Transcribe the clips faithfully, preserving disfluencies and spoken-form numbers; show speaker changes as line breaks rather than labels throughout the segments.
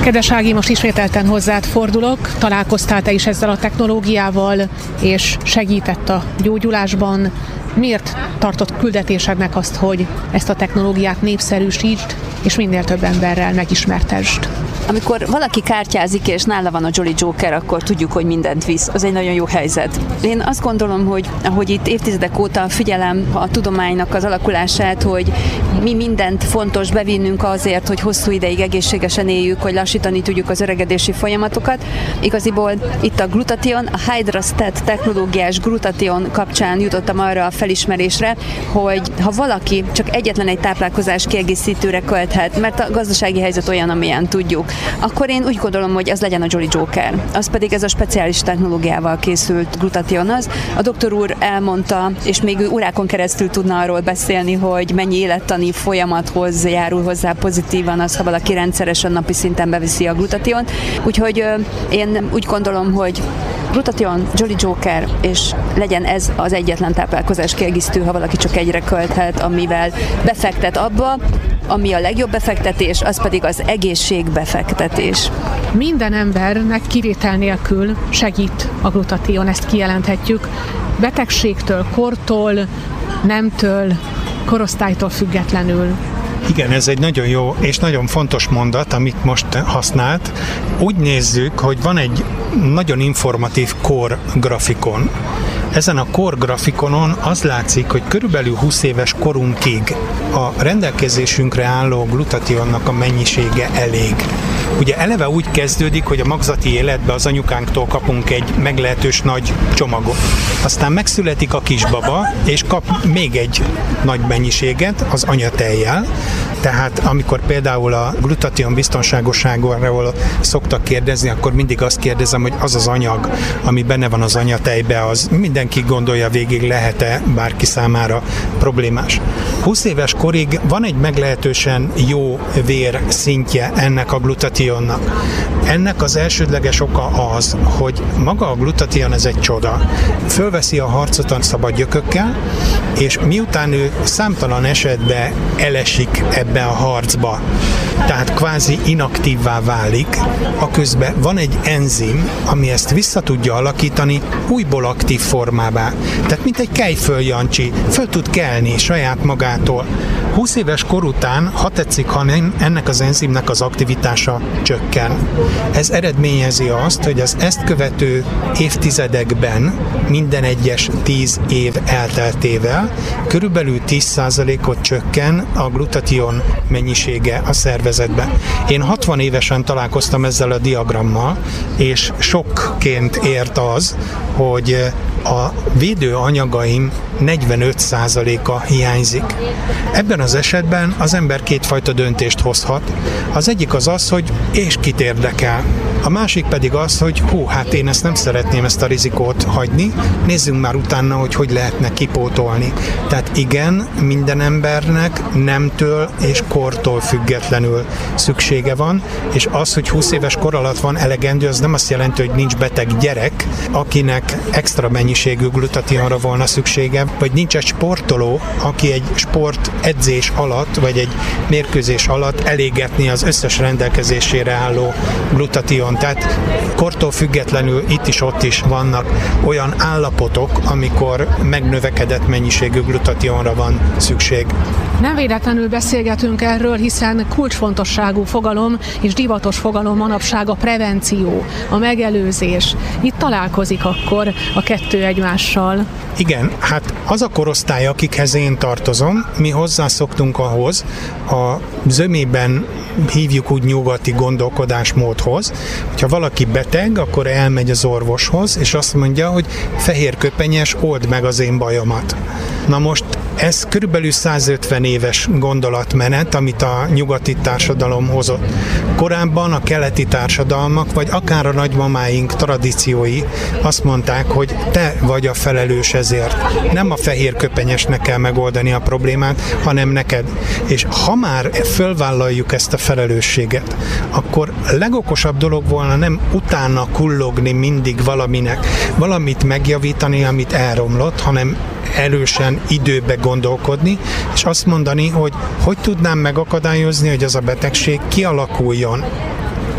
Kedves Ági, most ismételten hozzád fordulok. Találkoztál te is ezzel a technológiával, és segített a gyógyulásban. Miért tartott küldetésednek azt, hogy ezt a technológiát népszerűsítsd, és minél több emberrel megismertesd?
Amikor valaki kártyázik, és nála van a Jolly Joker, akkor tudjuk, hogy mindent visz. Az egy nagyon jó helyzet. Én azt gondolom, hogy ahogy itt évtizedek óta figyelem a tudománynak az alakulását, hogy mi mindent fontos bevinnünk azért, hogy hosszú ideig egészségesen éljük, hogy lassítani tudjuk az öregedési folyamatokat. Igaziból itt a glutathion, a Hydrastat technológiás glutathion kapcsán jutottam arra a felismerésre, hogy ha valaki csak egyetlen egy táplálkozás kiegészítőre költhet, mert a gazdasági helyzet olyan, amilyen tudjuk, akkor én úgy gondolom, hogy az legyen a Jolly Joker. Az pedig ez a speciális technológiával készült glutathion az. A doktor úr elmondta, és még ő órákon keresztül tudna arról beszélni, hogy mennyi élettani folyamathoz járul hozzá pozitívan az, ha valaki rendszeresen napi szinten beviszi a glutathiont. Úgyhogy én úgy gondolom, hogy glutathion, Jolly Joker, és legyen ez az egyetlen táplálkozás kiegészítő, ha valaki csak egyre költhet, amivel befektet abba, ami a legjobb befektetés, az pedig az egészségbefektetés.
Minden embernek kivétel nélkül segít a glutathion, ezt kijelenthetjük. Betegségtől, kortól, nemtől, korosztálytól függetlenül.
Igen, ez egy nagyon jó és nagyon fontos mondat, amit most használt. Úgy nézzük, hogy van egy nagyon informatív kor grafikon. Ezen a kor grafikonon az látszik, hogy körülbelül húsz éves korunkig a rendelkezésünkre álló glutathionnak a mennyisége elég. Ugye eleve úgy kezdődik, hogy a magzati életben az anyukánktól kapunk egy meglehetős nagy csomagot. Aztán megszületik a kisbaba, és kap még egy nagy mennyiséget az anyatejjel. Tehát amikor például a glutathion biztonságosságáról szoktak kérdezni, akkor mindig azt kérdezem, hogy az az anyag, ami benne van az anyatejbe, az mindenki gondolja végig, lehet-e bárki számára problémás. húsz éves korig van egy meglehetősen jó vér szintje ennek a glutathionnak. Ennek az elsődleges oka az, hogy maga a glutathion ez egy csoda. Fölveszi a harcot a szabad gyökökkel, és miután ő számtalan esetben elesik ebbe a harcba, tehát kvázi inaktívvá válik, aközben van egy enzim, ami ezt vissza tudja alakítani újból aktív formává. Tehát mint egy kejföljancsi, föl tud kelni saját magától. húsz éves kor után, ha tetszik, ha nem, ennek az enzimnek az aktivitása csökken. Ez eredményezi azt, hogy az ezt követő évtizedekben minden egyes tíz év elteltével körülbelül tíz százalékot csökken a glutathion mennyisége a szervezetben. Én hatvan évesen találkoztam ezzel a diagrammal, és sokként ért az, hogy a védőanyagaim negyvenöt százaléka hiányzik. Ebben az esetben az ember kétfajta döntést hozhat. Az egyik az az, hogy és kit érdekel. A másik pedig az, hogy hú, hát én ezt nem szeretném, ezt a rizikót hagyni, nézzünk már utána, hogy hogy lehetne kipótolni. Tehát igen, minden embernek nemtől és kortól függetlenül szüksége van, és az, hogy húsz éves kor alatt van elegendő, az nem azt jelenti, hogy nincs beteg gyerek, akinek extra mennyiségű glutathionra volna szüksége, vagy nincs egy sportoló, aki egy sport edzés alatt, vagy egy mérkőzés alatt elégetni az összes rendelkezésére álló glutathion. Tehát kortól függetlenül itt is, ott is vannak olyan állapotok, amikor megnövekedett mennyiségű glutathionra van szükség.
Nem véletlenül beszélgetünk erről, hiszen kulcsfontosságú fogalom és divatos fogalom manapság a prevenció, a megelőzés. Itt találkozik akkor a kettő egymással.
Igen, hát az a korosztály, akikhez én tartozom, mi hozzászoktunk ahhoz, a zömében hívjuk úgy nyugati gondolkodásmódhoz, hogyha valaki beteg, akkor elmegy az orvoshoz, és azt mondja, hogy fehérköpenyes, old meg az én bajomat. Na most ez körülbelül százötven éves gondolatmenet, amit a nyugati társadalom hozott. Korábban a keleti társadalmak, vagy akár a nagymamáink tradíciói azt mondták, hogy te vagy a felelős ezért. Nem a fehérköpenyesnek kell megoldani a problémát, hanem neked. És ha már fölvállaljuk ezt a felelősséget, akkor legokosabb dolog volna nem utána kullogni mindig valaminek, valamit megjavítani, amit elromlott, hanem erősen időbe gondolkodni, és azt mondani, hogy hogy tudnám megakadályozni, hogy az a betegség kialakuljon.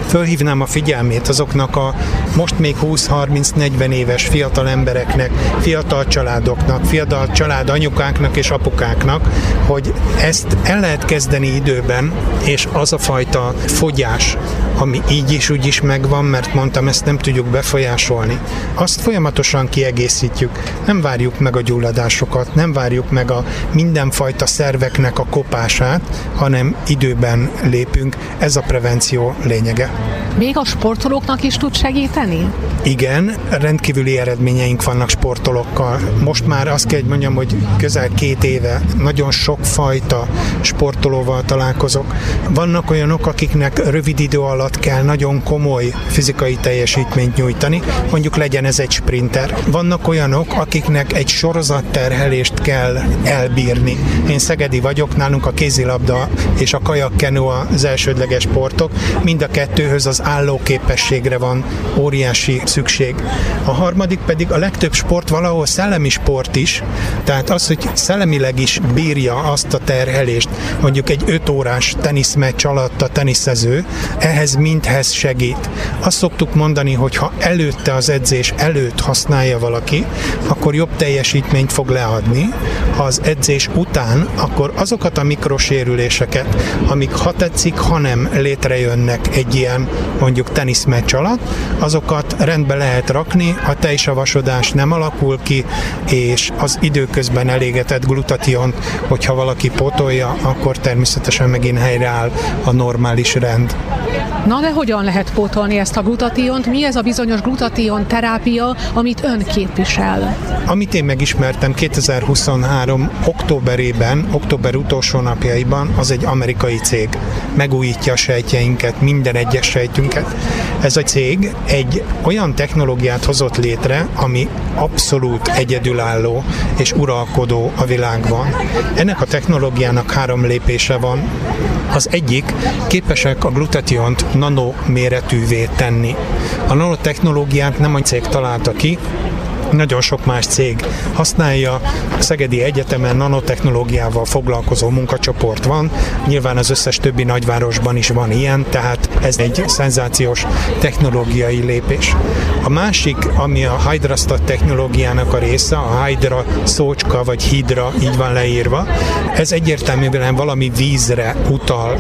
fölhívnám a figyelmét azoknak a most még húsz-harminc-negyven éves fiatal embereknek, fiatal családoknak, fiatal család anyukáknak és apukáknak, hogy ezt el lehet kezdeni időben, és az a fajta fogyás, ami így is úgy is megvan, mert mondtam, ezt nem tudjuk befolyásolni. Azt folyamatosan kiegészítjük, nem várjuk meg a gyulladásokat, nem várjuk meg a mindenfajta szerveknek a kopását, hanem időben lépünk. Ez a prevenció lényege.
Még a sportolóknak is tud segíteni?
Igen, rendkívüli eredményeink vannak sportolókkal. Most már azt kell, hogy mondjam, hogy közel két éve nagyon sokfajta sportolóval találkozok. Vannak olyanok, akiknek rövid idő alatt kell nagyon komoly fizikai teljesítményt nyújtani, mondjuk legyen ez egy sprinter. Vannak olyanok, akiknek egy sorozatterhelést kell elbírni. Én szegedi vagyok, nálunk a kézilabda és a kajakkenu az elsődleges sportok, mind a kettőhöz az állóképességre van óriási szükség. A harmadik pedig a legtöbb sport valahol szellemi sport is, tehát az, hogy szellemileg is bírja azt a terhelést, mondjuk egy öt órás teniszmeccs alatt a teniszező, ehhez mindhez segít. Azt szoktuk mondani, hogy ha előtte az edzés előtt használja valaki, akkor jobb teljesítményt fog leadni. Ha az edzés után, akkor azokat a mikrosérüléseket, amik ha tetszik, ha nem létrejönnek egy ilyen mondjuk teniszmeccs alatt, azokat rendbe lehet rakni, a tejsavasodás nem alakul ki, és az időközben elégetett glutationt, hogyha valaki pótolja, akkor természetesen megint helyreáll a normális rend.
Na de hogyan lehet pótolni ezt a glutationt? Mi ez a bizonyos glutation terápia, amit ön képvisel?
Amit én megismertem kétezer-huszonhárom októberében, október utolsó napjaiban, az egy amerikai cég. Megújítja a sejtjeinket, minden egyes sejtünket. Ez a cég egy olyan technológiát hozott létre, ami abszolút egyedülálló és uralkodó a világban. Ennek a technológiának három lépése van. Az egyik, képesek a glutationt nanoméretűvé tenni. A nanotechnológiát nem a cég találta ki, nagyon sok más cég használja, a Szegedi Egyetemen nanotechnológiával foglalkozó munkacsoport van, nyilván az összes többi nagyvárosban is van ilyen, tehát ez egy szenzációs technológiai lépés. A másik, ami a HYDRASTAT technológiának a része, a Hydra szócska vagy Hydra, így van leírva, ez egyértelműen valami vízre utal.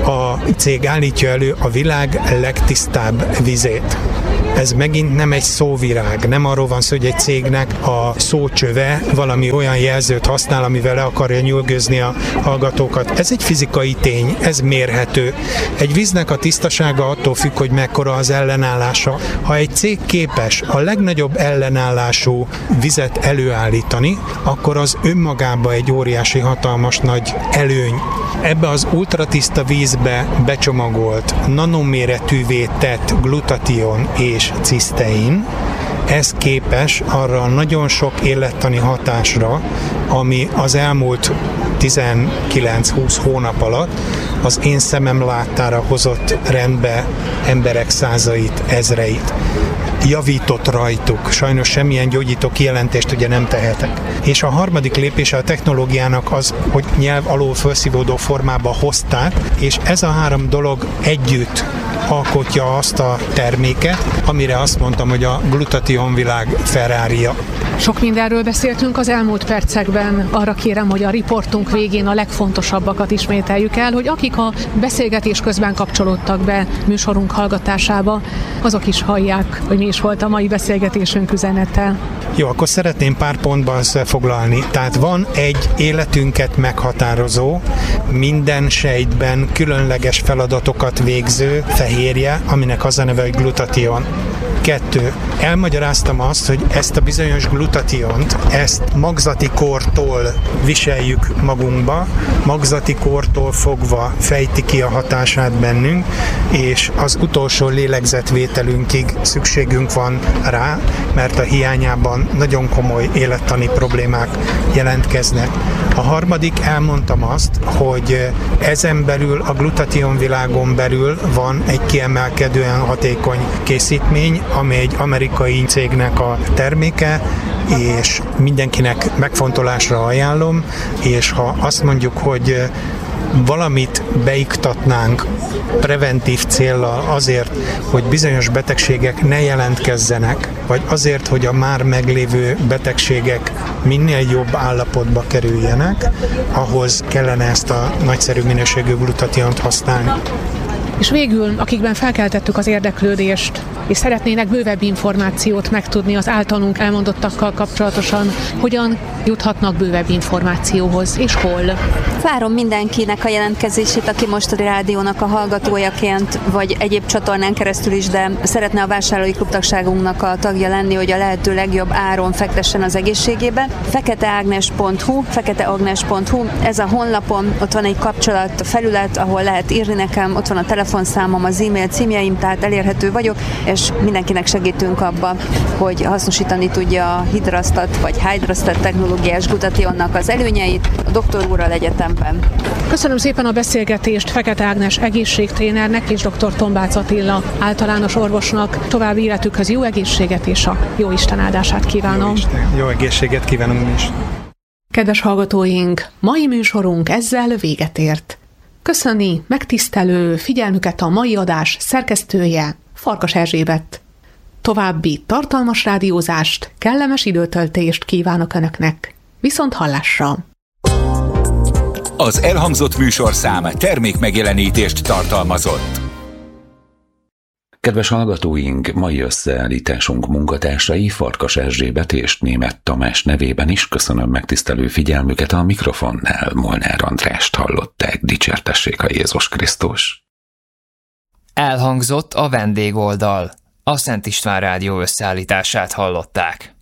A cég állítja elő a világ legtisztább vizét. Ez megint nem egy szóvirág, nem arról van szó, hogy egy cégnek a szócsöve valami olyan jelzőt használ, amivel le akarja nyűgözni a hallgatókat. Ez egy fizikai tény, ez mérhető. Egy víznek a tisztasága attól függ, hogy mekkora az ellenállása. Ha egy cég képes a legnagyobb ellenállású vizet előállítani, akkor az önmagában egy óriási, hatalmas nagy előny. Ebbe az ultratiszta vízbe becsomagolt, nanoméretűvé tett glutatión és cisztein, ez képes arra a nagyon sok élettani hatásra, ami az elmúlt tizenkilenc-húsz hónap alatt az én szemem láttára hozott rendbe emberek százait, ezreit. Javított rajtuk. Sajnos semmilyen gyógyító kijelentést ugye nem tehetek. És a harmadik lépése a technológiának az, hogy nyelv alól felszívódó formába hozták, és ez a három dolog együtt alkotja azt a terméket, amire azt mondtam, hogy a glutation világ Ferrari-ja.
Sok mindenről beszéltünk az elmúlt percekben. Arra kérem, hogy a riportunk végén a legfontosabbakat ismételjük el, hogy akik a beszélgetés közben kapcsolódtak be műsorunk hallgatásába, azok is hallják, hogy mi is volt a mai beszélgetésünk üzenete.
Jó, akkor szeretném pár pontban összefoglalni. Tehát van egy életünket meghatározó, minden sejtben különleges feladatokat végző fehérje, aminek az a neve, hogy glutation. Kettő. Elmagyaráztam azt, hogy ezt a bizonyos glutationt, ezt magzati kortól viseljük magunkba, magzati kortól fogva fejti ki a hatását bennünk, és az utolsó lélegzetvételünkig szükségünk van rá, mert a hiányában nagyon komoly élettani problémák jelentkeznek. A harmadik, elmondtam azt, hogy ezen belül, a glutation világon belül van egy kiemelkedően hatékony készítmény, ami egy amerikai cégnek a terméke, és mindenkinek megfontolásra ajánlom, és ha azt mondjuk, hogy valamit beiktatnánk preventív céllal azért, hogy bizonyos betegségek ne jelentkezzenek, vagy azért, hogy a már meglévő betegségek minél jobb állapotba kerüljenek, ahhoz kellene ezt a nagyszerű minőségű glutationt használni.
És végül, akikben felkeltettük az érdeklődést, és szeretnének bővebb információt megtudni az általunk elmondottakkal kapcsolatosan, hogyan juthatnak bővebb információhoz, és hol?
Várom mindenkinek a jelentkezését, aki most a rádiónak a hallgatójaként, vagy egyéb csatornán keresztül is, de szeretne a vásárlói klubtagságunknak a tagja lenni, hogy a lehető legjobb áron fektessen az egészségébe. feketeágnes pont hu, feketeagnes pont hu, ez a honlapom, ott van egy kapcsolat felület, ahol lehet írni nekem, ott van a telefonszámom, az e-mail címjeim, tehát elérhető vagyok, és mindenkinek segítünk abba, hogy hasznosítani tudja a hidrasztat vagy hydrasztat technológiás glutationnak az előnyeit a doktor úrral egyetemben.
Köszönöm szépen a beszélgetést Fekete Ágnes egészségtrénernek és dr. Tombác Attila általános orvosnak. További életükhöz jó egészséget és a jó Isten áldását kívánom.
Jó, Isten, jó egészséget kívánunk is.
Kedves hallgatóink, mai műsorunk ezzel véget ért. Köszöni megtisztelő figyelmüket a mai adás szerkesztője, Farkas Erzsébet. További tartalmas rádiózást, kellemes időtöltést kívánok Önöknek. Viszont hallásra!
Az elhangzott műsorszám termékmegjelenítést tartalmazott.
Kedves hallgatóink, mai összeállításunk munkatársai Farkas Erzsébet és Németh Tamás nevében is köszönöm megtisztelő figyelmüket, a mikrofonnál Molnár Andrást hallották. Dicsértessék a Jézus Krisztus!
Elhangzott a vendégoldal. A Szent István Rádió összeállítását hallották.